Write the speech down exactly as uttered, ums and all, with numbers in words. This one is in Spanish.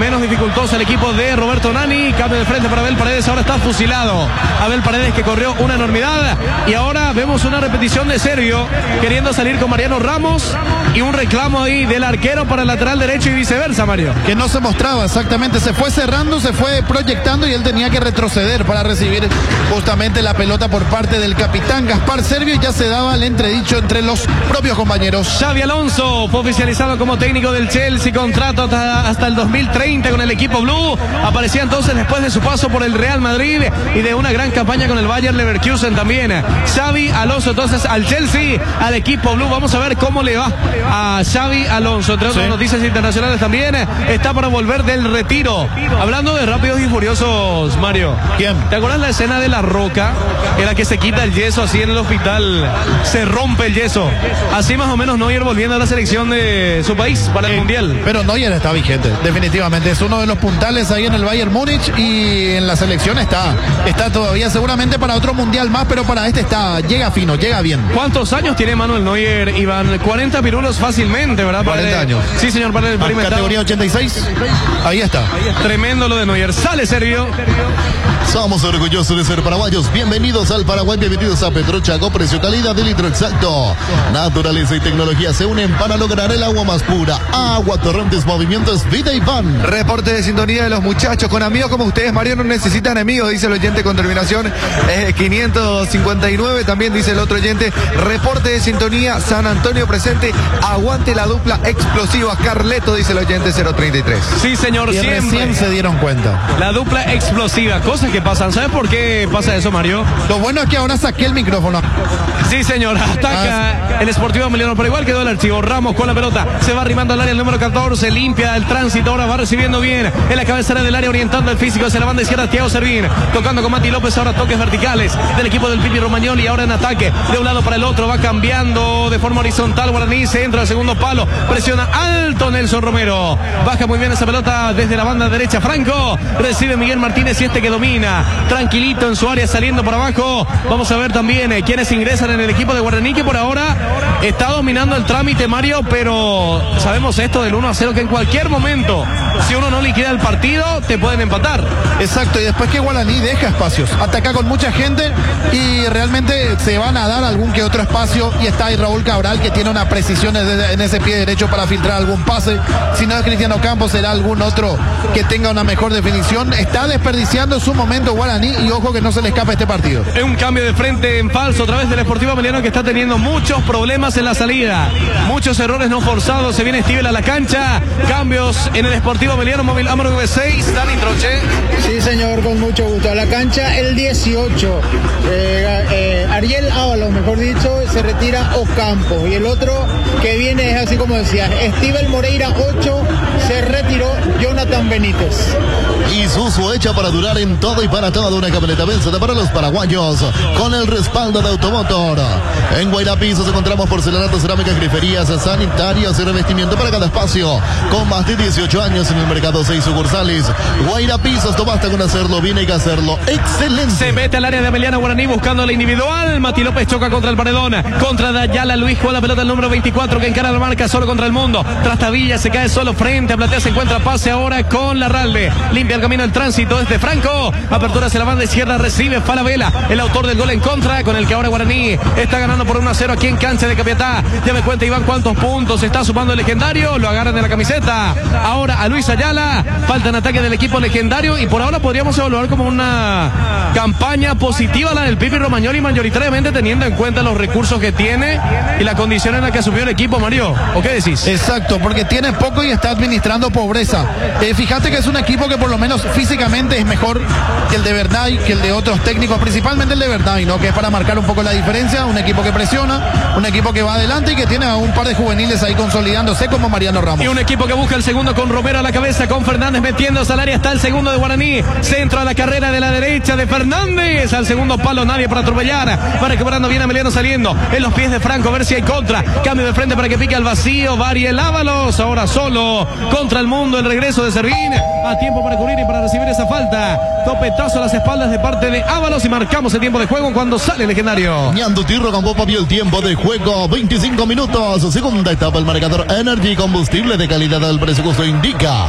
menos dificultosa el equipo de Roberto Nani. Cambio de frente para Abel Paredes, ahora está fusilado. Abel Paredes que corrió una enormidad. Y ahora vemos una repetición de Servio queriendo salir con Mariano Ramos y un reclamo ahí del arquero para el lateral derecho y viceversa, Mario. Que no se mostraba exactamente, se fue cerrando, se fue proyectando y él tenía que retroceder para recibir justamente la pelota por parte del capitán Gaspar Servio, y ya se daba el entredicho entre los propios compañeros. Xavi Alonso fue oficializado como técnico del Chelsea, contrato hasta, hasta el dos mil treinta con el equipo blue. Aparecía entonces después de su paso por el Real Madrid y de una gran campaña con el Bayer Leverkusen también. Xavi Alonso entonces al Chelsea, al equipo blue. Vamos a ver cómo le va a Xavi Alonso. Entre otras sí. noticias internacionales también, está para volver del retiro. Hablando de Rápidos y Furiosos, Mario. ¿Quién? ¿Te acuerdas la escena de La Roca? En la que se quita el yeso así en el hospital, se rompe el yeso. Así más o menos Neuer volviendo a la selección de su país para el eh, Mundial. Pero Neuer está vigente, definitivamente. Es uno de los puntales ahí en el Bayern Múnich y en la selección está. Está todavía seguramente para otro Mundial más, pero para este está, llega fino, llega bien. ¿Cuántos años tiene Manuel Neuer, Iván? cuarenta pirulos fácilmente, ¿verdad? cuarenta para años. Sí, señor, para el experimentado. Categoría ochenta y seis. Ahí está. Tremendo lo de Neuer. Sale Servio. Somos orgullosos de ser paraguayos. Bienvenidos al Paraguay, bienvenidos a Petrochaco. Precio, calidad de litro exacto. Naturaleza y tecnología se unen para lograr el agua más pura. Agua Torrentes, movimientos, vida y pan. Reporte de sintonía de los muchachos. Con amigos como ustedes, Mario, no necesitan enemigos, dice el oyente con terminación eh, quinientos cincuenta y nueve. También dice el otro oyente, reporte de sintonía, San Antonio presente. Aguante la dupla explosiva. Carleto, dice el oyente cero treinta y tres. Sí, señor, y siempre. Recién se dieron cuenta. La dupla explosiva, cosas que pasan. ¿Sabes por qué pasa eso, Mario? Lo bueno es que ahora saqué el micrófono. Sí, señor, ataca ah, el Sportivo Emiliano, pero igual quedó el archivo. Ramos con la pelota, se va arrimando al área el número catorce, limpia el tránsito, ahora va recibiendo bien en la cabecera del área, orientando el físico hacia la banda izquierda. Thiago Servín, tocando con Mati López, ahora toques verticales del equipo del Pipi Romagnoli, ahora en ataque, de un lado para el otro, va cambiando de forma horizontal. Guaraní se entra al segundo palo, presiona alto Nelson Romero, baja muy bien esa pelota desde la banda derecha. Franco, recibe Miguel Martínez y este que domina, tranquilito en su área, saliendo por abajo. Vamos a ver también eh, quienes ingresan en el equipo de Guaraní, que por ahora está dominando el trámite, Mario, pero sabemos esto del uno a cero, que en cualquier momento, si uno no liquida el partido, te pueden empatar. Exacto, y después que Guaraní deja espacios, ataca con mucha gente y realmente se van a dar algún que otro espacio, y está ahí Raúl Cabral, que tiene una precisión en ese pie derecho para filtrar algún pase. Si no es Cristiano Campos, será algún otro que tenga una mejor definición. Está desperdiciando su momento Guaraní, y ojo que no se le escapa este partido. Es un cambio de frente en falso a través del Sportivo Emiliano, que está teniendo muchos problemas en la salida, muchos errores no forzados. Se viene Stivel a la cancha, cambios en el Sportivo Emiliano. Móvil Amaro V seis, Dani Troche. Sí, señor, con mucho gusto. A la cancha el dieciocho, eh, eh, Ariel Ábalos, mejor dicho, se retira Ocampo, y el otro que viene es así como decía, Stivel Moreira ocho, se retiró Jonathan Benítez. Isuzu, hecha para durar en todo y para toda, una camioneta vencida para los paraguayos, con el respaldo de Automotor. En Guairapisos encontramos porcelanato, cerámicas, griferías, sanitarios y revestimiento para cada espacio. Con más de dieciocho años en el mercado, seis sucursales. Guairapisos, no basta con hacerlo bien, hay que hacerlo excelente. Se mete al área de Emiliano Guaraní buscando la individual. Mati López choca contra el paredón, contra Dayala. Luis juega la pelota el número veinticuatro, que encara la marca solo contra el mundo. Trastavilla se cae solo frente a Platea, se encuentra pase ahora con Larralde. Limpia el camino el tránsito desde Franco. Apertura hacia la banda izquierda, recibe Falabella, el autor del gol en contra, con el que ahora Guaraní está ganando por uno a cero aquí en cancha de Capiatá. Ya me cuenta Iván cuántos puntos está sumando el legendario. Lo agarran de la camiseta ahora a Luis Ayala. Falta en ataque del equipo legendario, y por ahora podríamos evaluar como una campaña positiva la del Pipi Romagnoli, mayoritariamente teniendo en cuenta los recursos que tiene y la condición en la que asumió el equipo, Mario. ¿O qué decís? Exacto, porque tiene poco y está administrando pobreza. Eh, fíjate que es un equipo que por lo menos físicamente es mejor que el de Bernay, que el de otros técnicos, principalmente el de Bernay, ¿no? Que es para marcar un poco la diferencia. Un equipo que presiona, un equipo que va adelante y que tiene a un par de juveniles ahí consolidándose como Mariano Ramos. Y un equipo que busca el segundo con Romero a la cabeza, con Fernández metiéndose al área. Está el segundo de Guaraní, centro a la carrera de la derecha de Fernández, al segundo palo, nadie para atropellar, va recuperando bien Emiliano, saliendo en los pies de Franco, a ver si hay contra, cambio de frente para que pique al vacío, Variel Ábalos, ahora solo contra el mundo, el regreso de Servín, a tiempo para cubrir y para recibir esa falta, topetazo a las espaldas de parte de Ábalos, y marcamos el tiempo de juego cuando sale el legendario. Ñando Tirro con Popa vio el tiempo de juego, veinticinco minutos, segunda etapa, el marcador Energy, combustible de calidad al precio que usted indica.